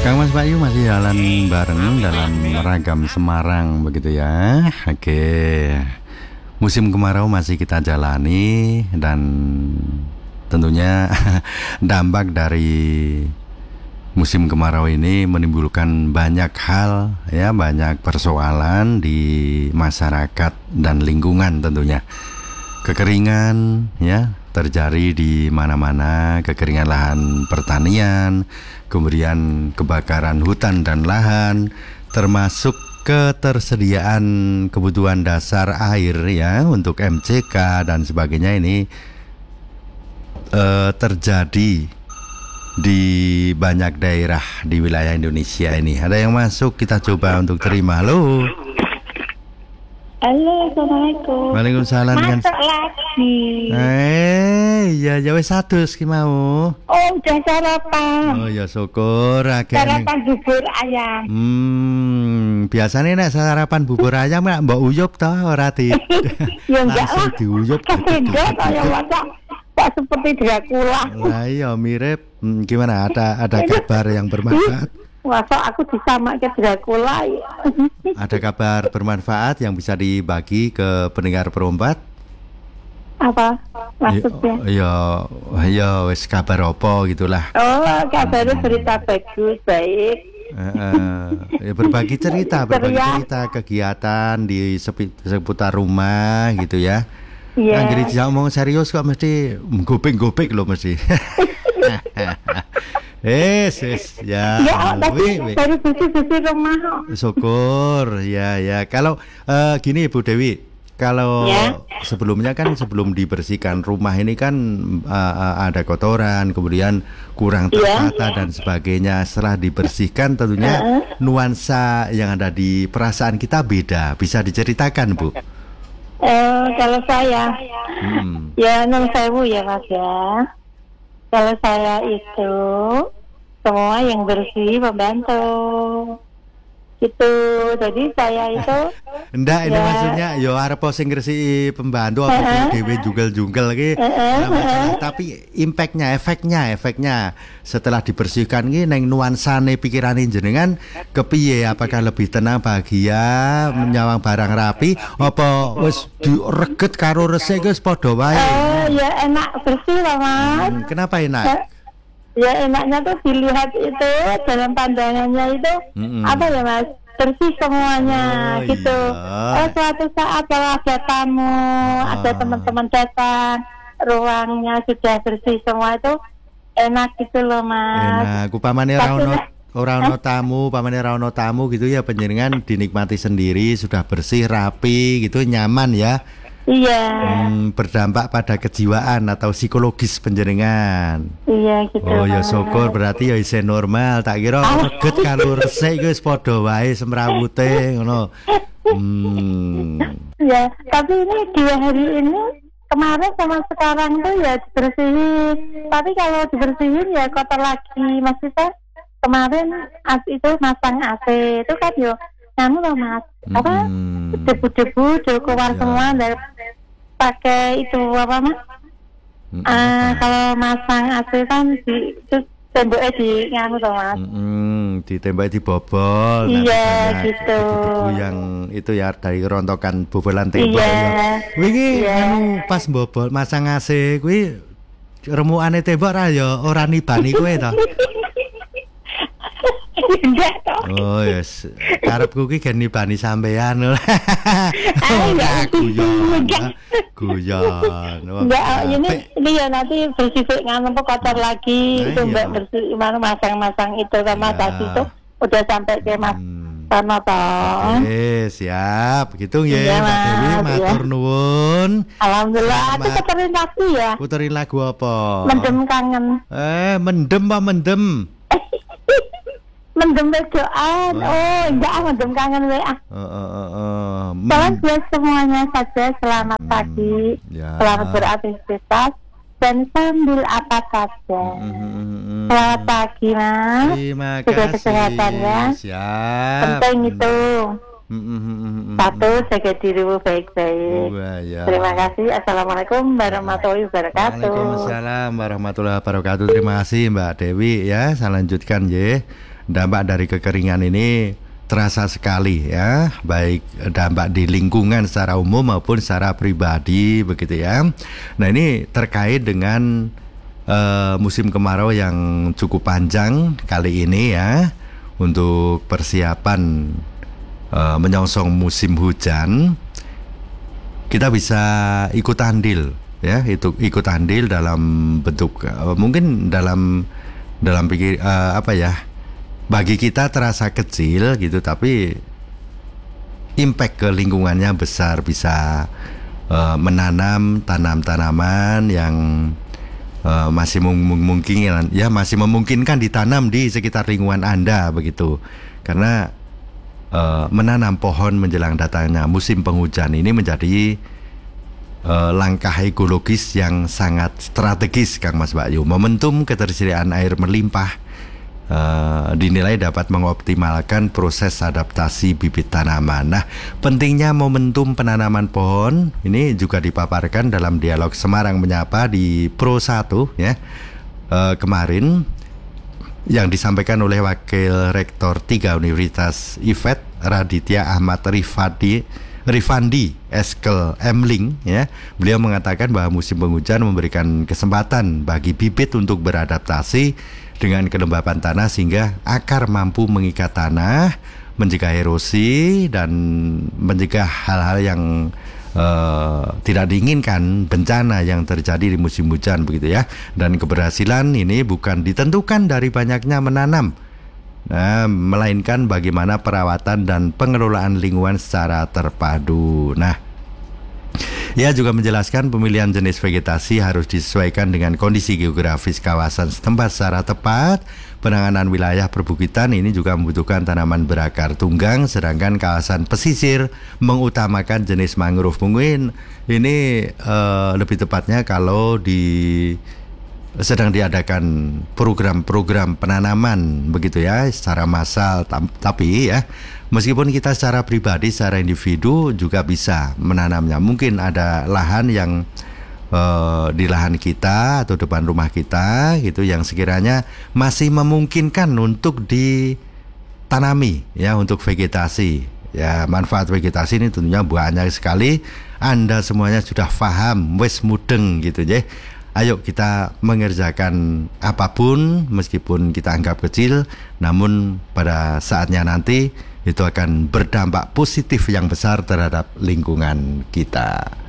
Kang Mas Bayu masih jalan bareng dalam ragam Semarang begitu ya. Oke. Musim kemarau masih kita jalani dan tentunya dampak dari musim kemarau ini menimbulkan banyak hal ya, banyak persoalan di masyarakat dan lingkungan tentunya. Kekeringan ya terjadi di mana-mana, kekeringan lahan pertanian, kemudian kebakaran hutan dan lahan, termasuk ketersediaan kebutuhan dasar air ya untuk MCK dan sebagainya ini terjadi di banyak daerah di wilayah Indonesia ini. Ada yang masuk, kita coba untuk terima. Halo. Halo, Assalamualaikum. Waalaikumsalam. Masuk lagi. Ya wis adus ki mau. Oh, udah sarapan. Oh ya syukur Sarapan bubur ayam. Biasanya nek sarapan bubur ayam nek mbok uyup to ora di. Ya enggak lah. Diuyup. Kesendok kaya masak kok seperti Dracula. Lah iya mirip. Gimana ada kabar yang bermanfaat? Masa aku disamakan Dracula ya. Ada kabar bermanfaat yang bisa dibagi ke pendengar perombat? Apa maksudnya? Ya wis kabar apa gitulah. Oh, kabarnya berita bagus, baik. Ya berbagi cerita kegiatan di seputar rumah gitu ya. Iya. Anggere dijak ngomong serius kok mesti gopeng-gopeng loh mesti. Yes, ya. Ya, tapi baru bersih-bersih rumah. Syukur, ya. Kalau gini Ibu Dewi, kalau sebelumnya kan sebelum dibersihkan rumah ini kan ada kotoran, kemudian kurang tertata dan sebagainya. Setelah dibersihkan tentunya nuansa yang ada di perasaan kita beda. Bisa diceritakan Bu? Kalau saya, ya nun sewu ya Mas ya. Kalau saya itu semua yang bersih membantu gitu. Jadi saya itu ndak ini maksudnya yo arep sing ngresiki pembantu apa dhewe jungkel-jungkel iki. Tapi efeknya setelah dibersihkan iki neng nuansane pikirane jenengan kepiye, apakah lebih tenang, bahagia, menyawang barang rapi apa wis direget karo resik wis padha wae. Ya enak bersih lah Mas. Kenapa enak? Ya enaknya tuh dilihat itu dalam pandangannya itu apa ya Mas, bersih semuanya gitu. Suatu saat kalau ada tamu, ada teman-teman datang, ruangnya sudah bersih semua itu enak gitu loh Mas. Enak, upamane ora ono tamu gitu ya, panjenengan dinikmati sendiri, sudah bersih, rapi gitu, nyaman ya. Iya. Berdampak pada kejiwaan atau psikologis panjenengan. Iya gitu. Oh ya syukur, berarti ya isih normal. Tak kira reget karo resik wis padha wae semrawute ngono. Ya, tapi ini 2 hari ini kemarin sama sekarang tuh ya dibersihin. Tapi kalau dibersihin ya kotor lagi. Maksudnya kemarin itu masang AC itu kan yo loh Mas, apa debu-debu keluar semua dari pakai itu apa Mas? Kalau masang AC kan di temboknya di loh Mas. Di temboknya dibobol. Iya gitu. Debu yang itu ya dari rontokan bobolan tembok. Iya. Wingi pas bobol masang AC kuwi remukane tembok ra ya ora nibani kowe to. Oh yes, karepku ki gen nibani sampean. Guyon. Enggak, ini ya nanti bersih nganu kotor lagi, itu mbak bersih mana masang itu sama tadi itu udah sampai ke Mas Tono toh. Siap, gitu ya Mbak Dewi, matur nuwun. Alhamdulillah, aku puterin lagu ya. Puterin lagu apa? Mendem kangen. Mendem apa mendem? Mendem wedoan. Enggak, mendem kangen WA. Salam buat semuanya saja, selamat pagi, selamat beraktivitas dan sambil apa saja. Selamat pagi Mas. Terima kasih. Sudah kesehatan ya. Siap. Penting itu. Satu, jaga dirimu baik-baik. Terima kasih. Assalamualaikum warahmatullahi wabarakatuh. Waalaikumsalam warahmatullahi wabarakatuh. Terima kasih Mbak Dewi ya. Saya lanjutkan ya. dampak dari kekeringan ini terasa sekali ya, baik dampak di lingkungan secara umum maupun secara pribadi begitu ya. Nah ini terkait dengan musim kemarau yang cukup panjang kali ini ya, untuk persiapan menyongsong musim hujan. Kita bisa ikut andil ya, itu ikut andil dalam bentuk mungkin dalam pikir bagi kita terasa kecil gitu, tapi impact ke lingkungannya besar. Bisa menanam tanaman yang masih memungkinkan ditanam di sekitar lingkungan Anda begitu. Karena menanam pohon menjelang datangnya musim penghujan ini menjadi langkah ekologis yang sangat strategis, Kang Mas Bayu. Momentum ketersediaan air melimpah dinilai dapat mengoptimalkan proses adaptasi bibit tanaman. Nah, pentingnya momentum penanaman pohon ini juga dipaparkan dalam dialog Semarang Menyapa di Pro 1 ya kemarin, yang disampaikan oleh Wakil Rektor 3 Universitas IFET Raditya Ahmad Rifandi Eskel Emling ya. Beliau mengatakan bahwa musim penghujan memberikan kesempatan bagi bibit untuk beradaptasi dengan kelembapan tanah sehingga akar mampu mengikat tanah, mencegah erosi dan mencegah hal-hal yang tidak diinginkan, bencana yang terjadi di musim hujan begitu ya. Dan keberhasilan ini bukan ditentukan dari banyaknya menanam, melainkan bagaimana perawatan dan pengelolaan lingkungan secara terpadu. Nah, ia juga menjelaskan pemilihan jenis vegetasi harus disesuaikan dengan kondisi geografis kawasan setempat secara tepat. Penanganan wilayah perbukitan ini juga membutuhkan tanaman berakar tunggang, sedangkan kawasan pesisir mengutamakan jenis mangrove. Mungkin ini lebih tepatnya kalau sedang diadakan program-program penanaman begitu ya secara massal, tapi ya meskipun kita secara pribadi, secara individu juga bisa menanamnya. Mungkin ada lahan yang di lahan kita atau depan rumah kita gitu yang sekiranya masih memungkinkan untuk ditanami ya, untuk vegetasi. Ya, manfaat vegetasi ini tentunya banyak sekali. Anda semuanya sudah paham, wes mudeng gitu ya. Ayo kita mengerjakan apapun meskipun kita anggap kecil, namun pada saatnya nanti itu akan berdampak positif yang besar terhadap lingkungan kita.